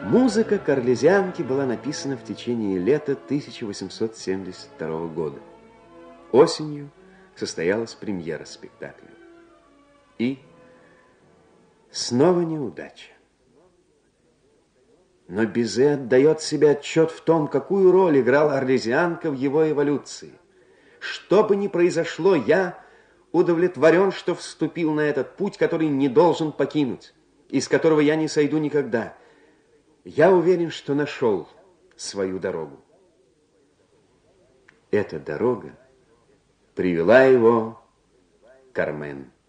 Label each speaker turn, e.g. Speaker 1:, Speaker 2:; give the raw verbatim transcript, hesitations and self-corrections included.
Speaker 1: Музыка к «Арлезианке» была написана в течение лета тысяча восемьсот семьдесят второго года. Осенью состоялась премьера спектакля. И снова неудача. Но Бизе отдает себе отчет в том, какую роль играла «Арлезианка» в его эволюции. Что бы ни произошло, я удовлетворен, что вступил на этот путь, который не должен покинуть, из которого я не сойду никогда. Я уверен, что нашел свою дорогу. Эта дорога привела его к Кармен.